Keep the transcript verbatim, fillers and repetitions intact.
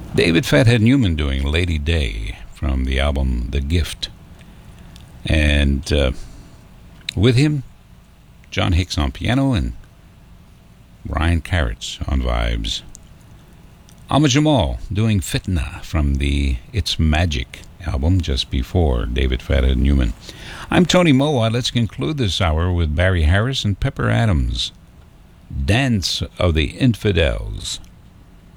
David Fathead Newman doing Lady Day from the album The Gift. And uh, with him, John Hicks on piano and Ryan Carrots on vibes. Ahmad Jamal doing Fitna from the It's Magic album just before David Fathead Newman. I'm Tony Moa. Let's conclude this hour with Barry Harris and Pepper Adams. Dance of the Infidels.